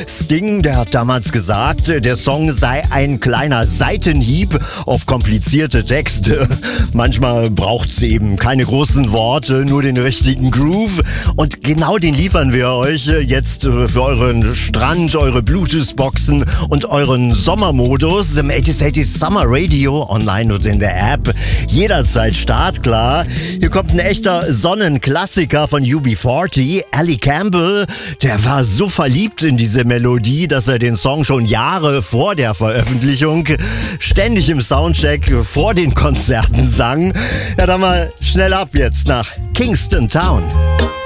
Sting, der hat damals gesagt, der Song sei ein kleiner Seitenhieb auf komplizierte Texte. Manchmal braucht's eben keine großen Worte, nur den richtigen Groove. Und genau den liefern wir euch jetzt für euren Strand, eure Bluetooth-Boxen und euren Sommermodus im 80s Summer Radio online und in der App. Jederzeit startklar. Hier kommt ein echter Sonnenklassiker von UB40, Ali Campbell. Der war so verliebt in diese Melodie, dass er den Song schon Jahre vor der Veröffentlichung ständig im Soundcheck vor den Konzerten sang. Ja, dann mal schnell ab jetzt nach Kingston Town.